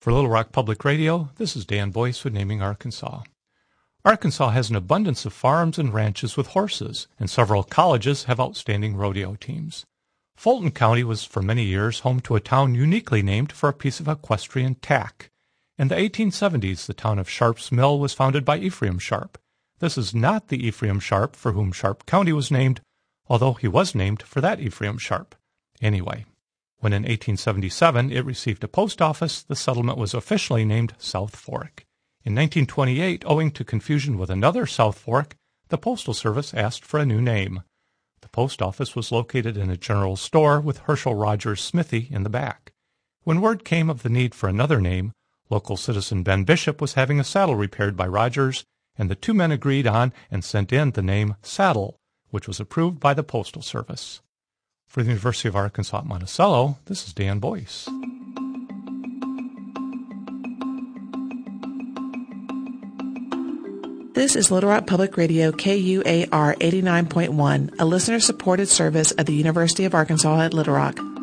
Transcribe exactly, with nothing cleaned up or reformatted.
For Little Rock Public Radio, this is Dan Boyce with Naming Arkansas. Arkansas has an abundance of farms and ranches with horses, and several colleges have outstanding rodeo teams. Fulton County was for many years home to a town uniquely named for a piece of equestrian tack. In the eighteen seventies, the town of Sharp's Mill was founded by Ephraim Sharp. This is not the Ephraim Sharp for whom Sharp County was named, although he was named for that Ephraim Sharp. Anyway, when in eighteen seventy-seven it received a post office, the settlement was officially named South Fork. In nineteen twenty-eight, owing to confusion with another South Fork, the Postal Service asked for a new name. The post office was located in a general store with Herschel Rogers Smithy in the back. When word came of the need for another name, local citizen Ben Bishop was having a saddle repaired by Rogers, and the two men agreed on and sent in the name Saddle, which was approved by the Postal Service. For the University of Arkansas at Monticello, this is Dan Boyce. This is Little Rock Public Radio, K U A R eighty-nine point one, a listener-supported service of the University of Arkansas at Little Rock.